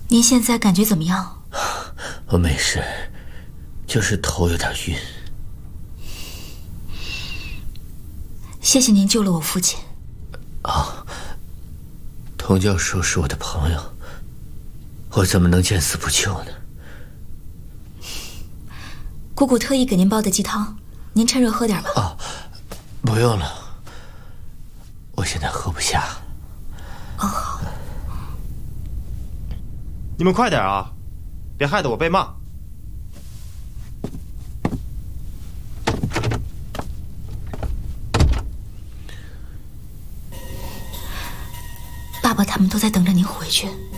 您现在感觉怎么样？ 我没事，就是头有点晕。 谢谢您救了我父亲。 啊，童教授是我的朋友，我怎么能见死不救呢？ 姑姑特意给您煲的鸡汤，您趁热喝点吧。 啊，不用了，我现在喝不下。 哦，好。 你们快点啊，别害得我被骂。 爸爸他们都在等着您回去。